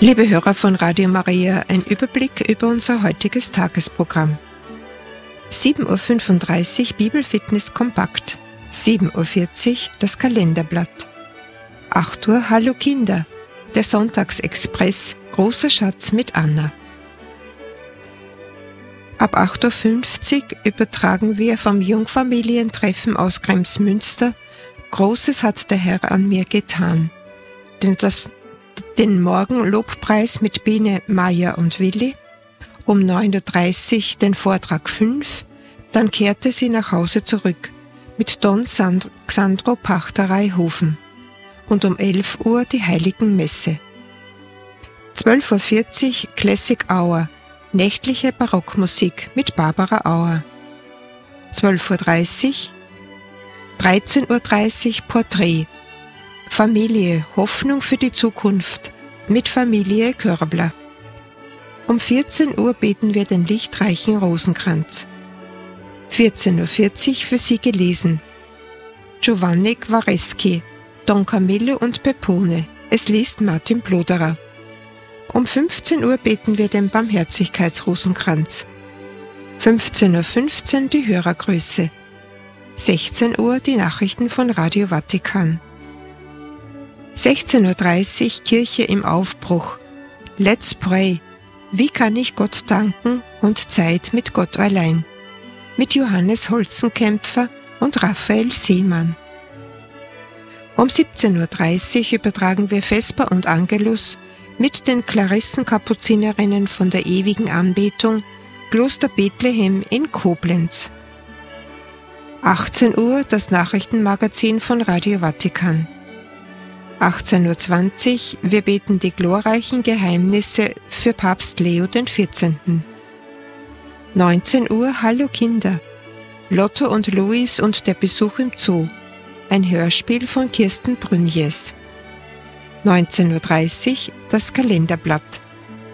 Liebe Hörer von Radio Maria, ein Überblick über unser heutiges Tagesprogramm. 7.35 Uhr Bibelfitness kompakt, 7.40 Uhr das Kalenderblatt, 8 Uhr Hallo Kinder, der Sonntagsexpress, großer Schatz mit Anna. Ab 8.50 Uhr übertragen wir vom Jungfamilientreffen aus Kremsmünster, Großes hat der Herr an mir getan. Den Morgenlobpreis mit Biene, Maja und Willi, um 9.30 Uhr den Vortrag 5, dann kehrte sie nach Hause zurück mit Don Xandro Pachterei-Hofen und um 11 Uhr die Heiligen Messe. 12.40 Uhr Classic Hour, nächtliche Barockmusik mit Barbara Auer. 12.30 Uhr, 13.30 Uhr Porträt, Familie, Hoffnung für die Zukunft mit Familie Körbler. Um 14 Uhr beten wir den lichtreichen Rosenkranz. 14.40 Uhr für Sie gelesen. Giovanni Gwareschi, Don Camillo und Pepone. Es liest Martin Ploderer. Um 15 Uhr beten wir den Barmherzigkeitsrosenkranz. 15.15 Uhr die Hörergrüße. 16 Uhr die Nachrichten von Radio Vatikan. 16.30 Uhr Kirche im Aufbruch. Let's Pray. Wie kann ich Gott danken und Zeit mit Gott allein? Mit Johannes Holzenkämpfer und Raphael Seemann. Um 17.30 Uhr übertragen wir Vesper und Angelus mit den Klarissenkapuzinerinnen von der ewigen Anbetung, Kloster Bethlehem in Koblenz. 18 Uhr das Nachrichtenmagazin von Radio Vatikan. 18.20 Uhr, wir beten die glorreichen Geheimnisse für Papst Leo XIV. 19 Uhr, Hallo Kinder, Lotto und Louis und der Besuch im Zoo, ein Hörspiel von Kirsten Brünjes. 19.30 Uhr, das Kalenderblatt.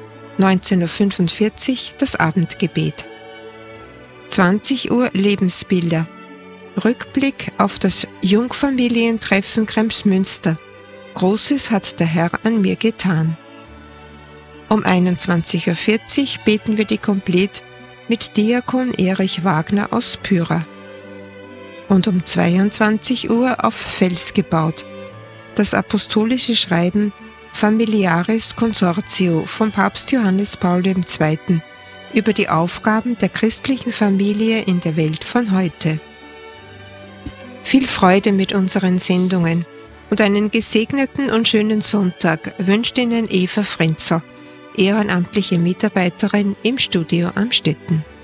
19.45 Uhr, das Abendgebet. 20 Uhr, Lebensbilder. Rückblick auf das Jungfamilientreffen Kremsmünster. Großes hat der Herr an mir getan. Um 21.40 Uhr beten wir die Komplett mit Diakon Erich Wagner aus Pyra. Und um 22 Uhr auf Fels gebaut. Das apostolische Schreiben Familiaris Consortio von Papst Johannes Paul II. Über die Aufgaben der christlichen Familie in der Welt von heute. Viel Freude mit unseren Sendungen und einen gesegneten und schönen Sonntag wünscht Ihnen Eva Frenzel, ehrenamtliche Mitarbeiterin im Studio Amstetten.